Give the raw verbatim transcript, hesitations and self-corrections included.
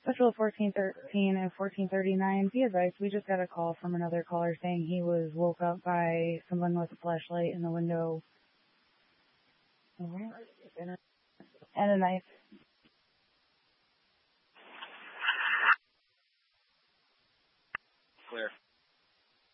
Special fourteen thirteen and fourteen thirty-nine, be advised, we just got a call from another caller saying he was woke up by someone with a flashlight in the window and a knife.